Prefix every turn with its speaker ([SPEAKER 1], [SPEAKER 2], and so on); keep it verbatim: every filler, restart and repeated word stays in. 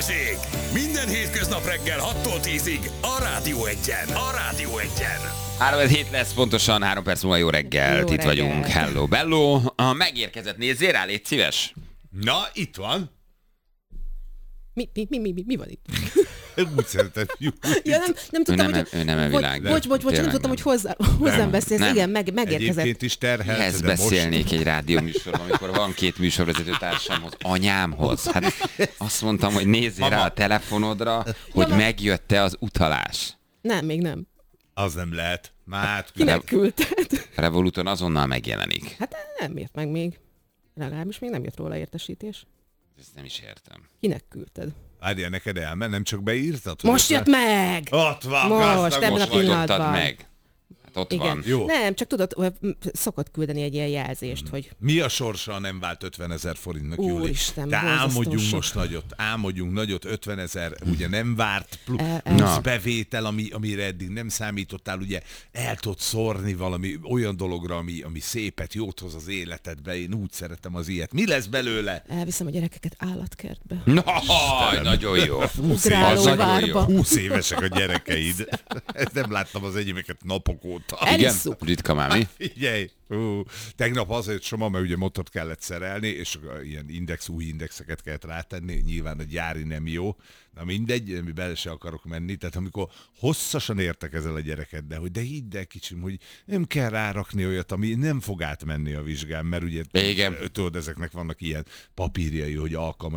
[SPEAKER 1] Balázsék! Minden hétköznap reggel hattól tízig a Rádió Egyen. A Rádió Egyen.
[SPEAKER 2] három hét lesz pontosan, három perc múlva jó reggel. Itt
[SPEAKER 3] reggelt.
[SPEAKER 2] vagyunk. Hello, bello. A megérkezett, nézzél rá, légy szíves.
[SPEAKER 4] Na, itt van.
[SPEAKER 3] Mi, mi, mi, mi, mi, mi van itt?
[SPEAKER 4] Úgy szeretem.
[SPEAKER 3] Ja, nem, nem tudtam,
[SPEAKER 2] nem
[SPEAKER 3] hogy...
[SPEAKER 2] e- ő nem e
[SPEAKER 3] bocs,
[SPEAKER 2] világban.
[SPEAKER 3] bocs, bocs, bocs, nem
[SPEAKER 2] Tényleg
[SPEAKER 3] tudtam,
[SPEAKER 2] nem.
[SPEAKER 3] hogy hozzá, hozzám
[SPEAKER 2] Nem,
[SPEAKER 3] beszélsz.
[SPEAKER 2] nem.
[SPEAKER 3] Igen, meg, megérkezett.
[SPEAKER 4] Egyébként is terhelt,
[SPEAKER 2] Ehhez
[SPEAKER 4] de
[SPEAKER 2] beszélnék
[SPEAKER 4] most...
[SPEAKER 2] egy rádióműsorban, amikor van két műsorvezető társamhoz, anyámhoz. Hát azt mondtam, hogy nézzél rá a telefonodra, hogy
[SPEAKER 3] Ja,
[SPEAKER 2] megjött-e az utalás.
[SPEAKER 3] Nem, még nem.
[SPEAKER 4] Az nem lehet. Már hát,
[SPEAKER 3] Kinek küldted?
[SPEAKER 2] Revoluton azonnal megjelenik.
[SPEAKER 3] Hát nem ért meg még. Legalábbis még nem jött róla értesítés.
[SPEAKER 2] Ezt nem is értem.
[SPEAKER 3] Kinek küldted?
[SPEAKER 4] Várjál, neked elmen, nem csak beírtad? hogy
[SPEAKER 3] Most
[SPEAKER 4] ott
[SPEAKER 3] jött meg!
[SPEAKER 4] Ott van,
[SPEAKER 3] Most,
[SPEAKER 4] gazdag,
[SPEAKER 3] ebben
[SPEAKER 4] most
[SPEAKER 3] a
[SPEAKER 4] vagy.
[SPEAKER 3] pillanatban.
[SPEAKER 2] Adottad meg. Hát ott
[SPEAKER 3] Igen.
[SPEAKER 2] van.
[SPEAKER 4] Jó.
[SPEAKER 3] Nem, csak tudod, ö, m- szokott küldeni egy ilyen jelzést, hogy
[SPEAKER 4] Mi a sorsa, ha nem vált ötvenezer forintnak, Júli?
[SPEAKER 3] Úristen,
[SPEAKER 4] De
[SPEAKER 3] borzasztó
[SPEAKER 4] álmodjunk
[SPEAKER 3] sok.
[SPEAKER 4] most nagyot, álmodjunk nagyot, ötvenezer, ugye nem várt, plusz,
[SPEAKER 3] E- e-
[SPEAKER 4] plusz
[SPEAKER 2] Na.
[SPEAKER 4] bevétel, ami, amire eddig nem számítottál, ugye el tudod szórni valami olyan dologra, ami, ami szépet, jót hoz az életedbe, én úgy szeretem az ilyet. Mi lesz belőle?
[SPEAKER 3] elviszem a gyerekeket állatkertbe.
[SPEAKER 2] Na, nagyon jó.
[SPEAKER 3] Ugráló
[SPEAKER 2] Az nagyon
[SPEAKER 3] várba.
[SPEAKER 2] jó.
[SPEAKER 4] húsz évesek a gyerekeid. Ezt nem láttam az enyémeket napok óta.
[SPEAKER 3] El-
[SPEAKER 2] Igen?
[SPEAKER 3] Elisszuk.
[SPEAKER 2] Ritka mámi.
[SPEAKER 4] Figyelj! Ú, tegnap azért Soma, mert ugye motot kellett szerelni, és ilyen index, új indexeket kellett rátenni, nyilván a gyári nem jó, na mindegy, mi bele se akarok menni, tehát amikor hosszasan értekezel a gyereket, de hogy de hidd el kicsim, hogy nem kell rárakni olyat, ami nem fog átmenni a vizsgán, mert ugye
[SPEAKER 2] Igen.
[SPEAKER 4] tudod, ezeknek vannak ilyen papírjai, hogy alkalmas